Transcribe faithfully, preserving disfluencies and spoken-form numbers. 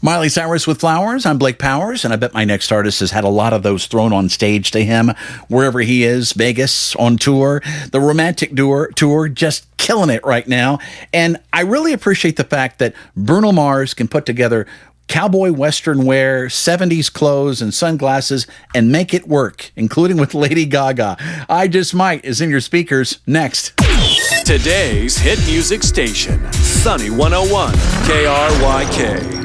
Miley Cyrus with Flowers. I'm Blake Powers, and I bet my next artist has had a lot of those thrown on stage to him wherever he is. Vegas, on tour, the Romantic tour, tour just killing it right now. And I really appreciate the fact that Bruno Mars can put together cowboy western wear, seventies clothes, and sunglasses and make it work, including with Lady Gaga. I Just Might is in your speakers next. Today's hit music station, Sunny one oh one K R Y K.